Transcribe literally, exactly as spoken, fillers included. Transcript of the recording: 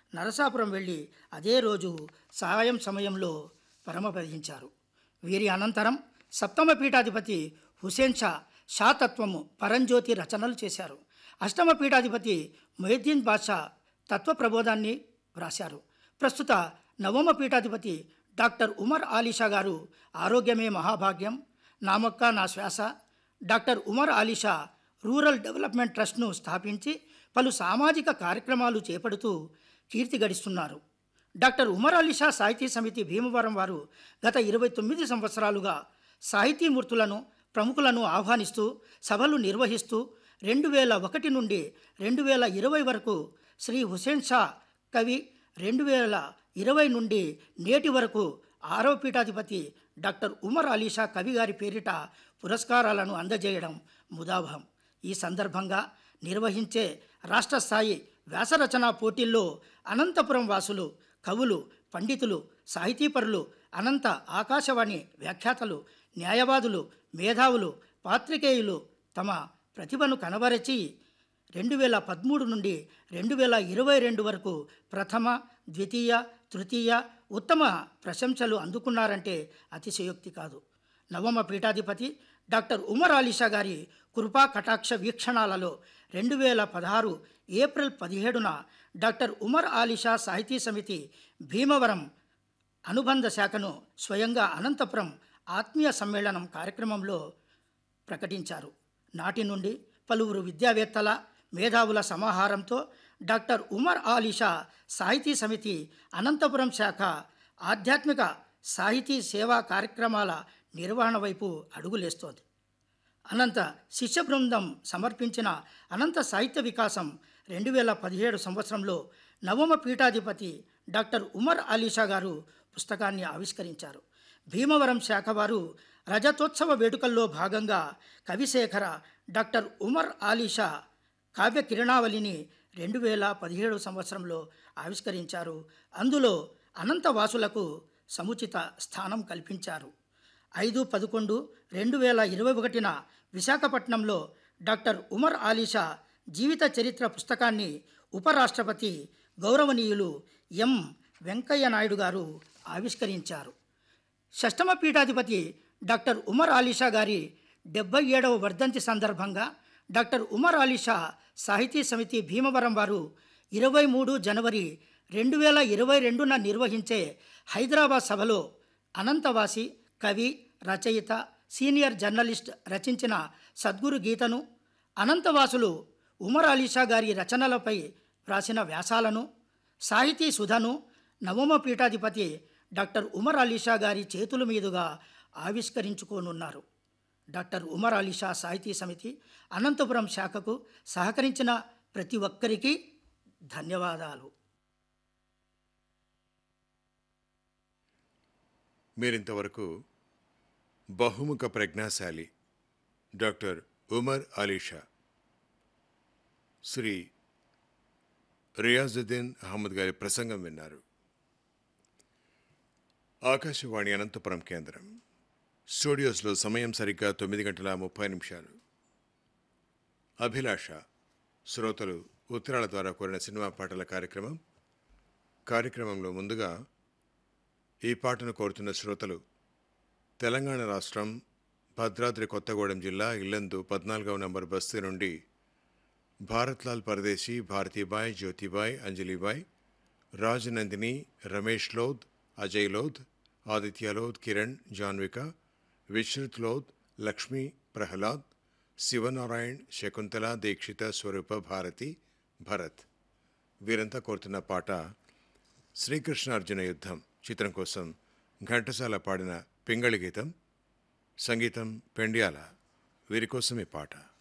నరసాపురం వెళ్ళి అదే రోజు సాయం సమయంలో పరమపదించారు. వీరి అనంతరం సప్తమ పీఠాధిపతి హుసేన్ షా షాతత్వము పరంజ్యోతి రచనలు చేశారు. అష్టమ పీఠాధిపతి మొహిద్దీన్ బాద్షా తత్వ ప్రబోధాన్ని వ్రాశారు. ప్రస్తుత నవమ పీఠాధిపతి డాక్టర్ ఉమర్ ఆలీషా గారు ఆరోగ్యమే మహాభాగ్యం, నా మొక్క నా శ్వాస, doctor Umar Alisha rural development ట్రస్ట్ను స్థాపించి పలు సామాజిక కార్యక్రమాలు చేపడుతూ కీర్తి గడిస్తున్నారు. డాక్టర్ ఉమర్ ఆలీషా సాహితీ సమితి భీమవరం వారు గత ఇరవై తొమ్మిది సంవత్సరాలుగా సాహితీమూర్తులను ప్రముఖులను ఆహ్వానిస్తూ సభలు నిర్వహిస్తూ రెండు వేల ఒకటి నుండి రెండు వేల ఇరవై వరకు శ్రీ హుసేన్ షా కవి, రెండు వేల ఇరవై నుండి నేటి వరకు ఆరో పీఠాధిపతి డాక్టర్ ఉమర్ ఆలీషా కవి గారి పేరిట పురస్కారాలను అందజేయడం ముదావహం. ఈ సందర్భంగా నిర్వహించే రాష్ట్ర స్థాయి వ్యాసరచనా పోటీల్లో అనంతపురం వాసులు, కవులు, పండితులు, సాహితీపరులు, అనంత ఆకాశవాణి వ్యాఖ్యాతలు, న్యాయవాదులు, మేధావులు, పాత్రికేయులు తమ ప్రతిభను కనబరచి రెండు వేల పదమూడు నుండి రెండు వేల ఇరవై రెండు వరకు ప్రథమ, ద్వితీయ, తృతీయ, ఉత్తమ ప్రశంసలు అందుకున్నారంటే అతిశయోక్తి కాదు. నవమ పీఠాధిపతి డాక్టర్ ఉమర్ ఆలీషా గారి కృపా కటాక్ష వీక్షణాలలో రెండు వేల పదహారు ఏప్రిల్ పదిహేడున డాక్టర్ ఉమర్ ఆలీషా సాహితీ సమితి భీమవరం అనుబంధ శాఖను స్వయంగా అనంతపురం ఆత్మీయ సమ్మేళనం కార్యక్రమంలో ప్రకటించారు. నాటి నుండి పలువురు విద్యావేత్తల, మేధావుల సమాహారంతో డాక్టర్ ఉమర్ ఆలీషా సాహితీ సమితి అనంతపురం శాఖ ఆధ్యాత్మిక సాహితీ సేవా కార్యక్రమాల నిర్వహణ వైపు అడుగులేస్తోంది. అనంత శిష్య బృందం సమర్పించిన అనంత సాహిత్య వికాసం రెండు వేల పదిహేడు సంవత్సరంలో నవమ పీఠాధిపతి డాక్టర్ ఉమర్ ఆలీషా గారు పుస్తకాన్ని ఆవిష్కరించారు. భీమవరం శాఖ వారు రజతోత్సవ వేడుకల్లో భాగంగా కవిశేఖర డాక్టర్ ఉమర్ ఆలీషా కావ్య కిరణావళిని రెండు వేల పదిహేడు సంవత్సరంలో ఆవిష్కరించారు. అందులో అనంతవాసులకు సముచిత స్థానం కల్పించారు. ఐదు పదకొండు రెండు వేల ఇరవై ఒకటిన విశాఖపట్నంలో డాక్టర్ ఉమర్ ఆలీషా జీవిత చరిత్ర పుస్తకాన్ని ఉపరాష్ట్రపతి గౌరవనీయులు ఎం వెంకయ్య నాయుడు గారు ఆవిష్కరించారు. షష్టమ పీఠాధిపతి డాక్టర్ ఉమర్ ఆలీషా గారి డెబ్బై ఏడవ వర్ధంతి సందర్భంగా డాక్టర్ ఉమర్ ఆలీషా సాహితీ సమితి భీమవరం వారు ఇరవై మూడు జనవరి రెండు వేల ఇరవై రెండున నిర్వహించే హైదరాబాద్ సభలో అనంతవాసి, కవి, రచయిత, సీనియర్ జర్నలిస్ట్ రచించిన సద్గురు గీతను, అనంతవాసులు ఉమర్ ఆలీషా గారి రచనలపై వ్రాసిన వ్యాసాలను, సాహితీ సుధను నవమ పీఠాధిపతి డాక్టర్ ఉమర్ ఆలీషా గారి చేతుల మీదుగా ఆవిష్కరించుకోనున్నారు. డాక్టర్ ఉమర్ ఆలీషా సాహితీ సమితి అనంతపురం శాఖకు సహకరించిన ప్రతి ఒక్కరికి ధన్యవాదాలు. మీరింతవరకు బహుముఖ ప్రజ్ఞాశాలి డాక్టర్ ఉమర్ ఆలీషా శ్రీ రియాజుద్దీన్ అహ్మద్ గారి ప్రసంగం విన్నారు. ఆకాశవాణి అనంతపురం కేంద్రం స్టూడియోస్లో సమయం సరిగ్గా తొమ్మిది గంటల ముప్పై నిమిషాలు. అభిలాష శ్రోతలు ఉత్తరాల ద్వారా కోరిన సినిమా పాటల కార్యక్రమం. కార్యక్రమంలో ముందుగా ఈ పాటను కోరుతున్న శ్రోతలు తెలంగాణ రాష్ట్రం భద్రాద్రి కొత్తగూడెం జిల్లా ఇల్లందు పద్నాలుగవ నంబర్ బస్తీ నుండి భారత్లాల్ పరదేశీ, భారతీబాయ్, జ్యోతిబాయ్, అంజలిబాయ్, రాజనందిని, రమేష్ లోద్, అజయ్ లోద్, ఆదిత్య లోద్, కిరణ్, జాన్విక, విశ్రుత్ లోద్, లక్ష్మీ, ప్రహ్లాద్, శివనారాయణ్, శకుంతల, దీక్షిత, స్వరూప, భారతి, భరత్ వీరంతా కోరుతున్న పాట శ్రీకృష్ణార్జున యుద్ధం చిత్రం కోసం ఘంటసాల పాడిన పింగళి గీతం, సంగీతం పెండ్యాల. వీరి కోసం ఈ పాట.